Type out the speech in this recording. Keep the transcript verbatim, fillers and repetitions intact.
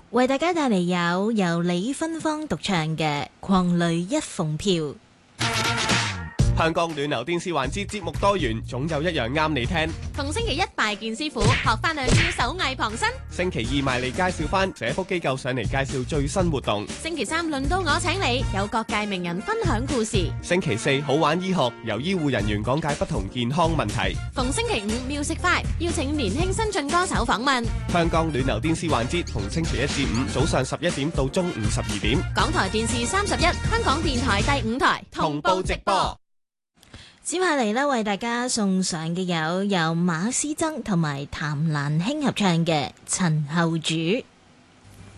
為大家帶嚟有由李芬芳獨唱嘅《狂雷一鳳飄》。 香港暖流電視環節節目多元，總有一樣啱你聽。 逢星期一拜見師傅，學翻兩招手藝旁身。 星期二賣嚟介紹翻社福機構上嚟介紹最新活動。 星期三輪到我請你，有各界名人分享故事。 星期四好玩醫學，由醫護人員講解不同健康問題。 逢星期五妙食快，邀請年輕新晉歌手訪問。 香港暖流電視環節逢星期一至五早上十一點到中午十二點， 港台電視三十一，香港電台第五台同步直播。 接下嚟呢，為大家送上嘅有由馬師曾同埋譚蘭卿合唱嘅《陳後主》。